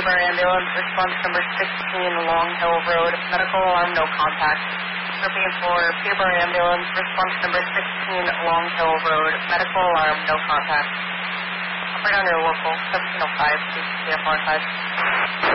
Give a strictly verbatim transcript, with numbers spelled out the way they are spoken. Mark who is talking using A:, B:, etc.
A: Peterborough Ambulance, response number sixteen, Long Hill Road, medical alarm, no contact. Repeating for Peterborough Ambulance, response number sixteen, Long Hill Road, medical alarm, no contact. Operator on your local, seventeen oh five, C F R five.